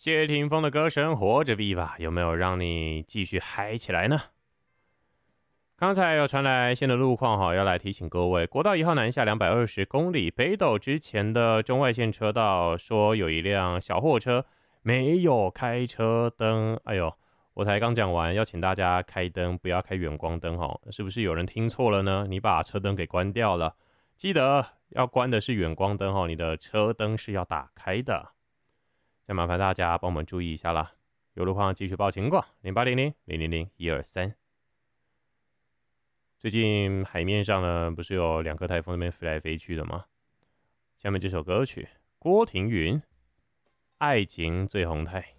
谢霆锋的歌声《活着 Viva》有没有让你继续嗨起来呢？刚才有传来新的路况哈，要来提醒各位，国道1号南下220公里，北斗之前的中外线车道说有一辆小货车没有开车灯，哎呦，我才刚讲完，要请大家开灯，不要开远光灯哈，是不是有人听错了呢？你把车灯给关掉了，记得要关的是远光灯哈，你的车灯是要打开的。再麻烦大家帮我们注意一下啦，有路况继续报情况，0800-000-123。最近海面上呢，不是有2颗台风那边飞来飞去的吗？下面这首歌曲，郭庭云《爱情最红太》。